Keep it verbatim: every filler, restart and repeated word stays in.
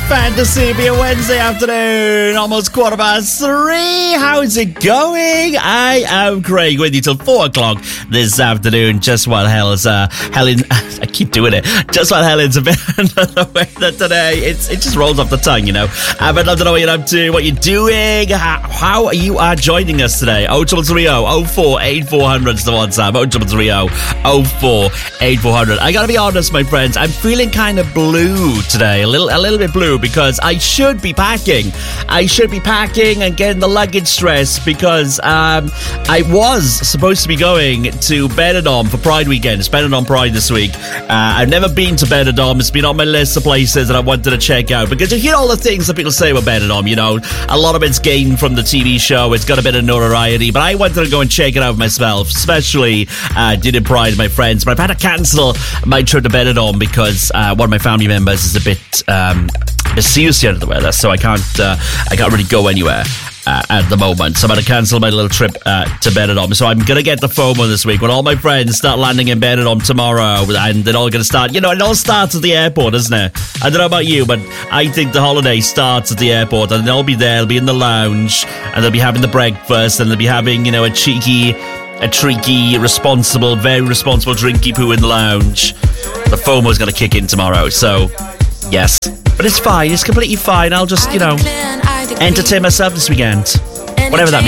Fantasy, be a Wednesday afternoon, almost quarter past three. How's it going? I am Craig with you till four o'clock this afternoon. Just while Helen's, uh, Helen, I keep doing it. Just while Helen's a bit under the weather today. It's, it just rolls off the tongue, you know. Uh, but I'd love to know what you're up to, what you're doing, how, how you are joining us today. oh two three oh, oh four eight four hundred is the WhatsApp. oh two three oh, oh four eight four hundred. I gotta be honest, my friends, I'm feeling kind of blue today. A little, a little bit blue. Because I should be packing. I should be packing and getting the luggage stressed because um, I was supposed to be going to Benidorm for Pride weekend. It's Benidorm Pride this week. Uh, I've never been to Benidorm. It's been on my list of places that I wanted to check out because you hear all the things that people say about Benidorm. You know, a lot of it's gained from the T V show. It's got a bit of notoriety, but I wanted to go and check it out myself, especially uh, did it Pride, my friends. But I've had to cancel my trip to Benidorm because uh, one of my family members is a bit... Um, seriously under the weather, so I can't uh, I can't really go anywhere uh, at the moment, so I'm going to cancel my little trip uh, to Benidorm. So I'm going to get the FOMO this week when all my friends start landing in Benidorm tomorrow, and they're all going to start, you know, it all starts at the airport, doesn't it? I don't know about you, but I think the holiday starts at the airport, and they'll be there, they'll be in the lounge, and they'll be having the breakfast, and they'll be having, you know, a cheeky a tricky, responsible, very responsible drinky poo in the lounge. The FOMO's going to kick in tomorrow, so yes. But it's fine, it's completely fine. I'll just, you know, entertain myself this weekend. Whatever that means.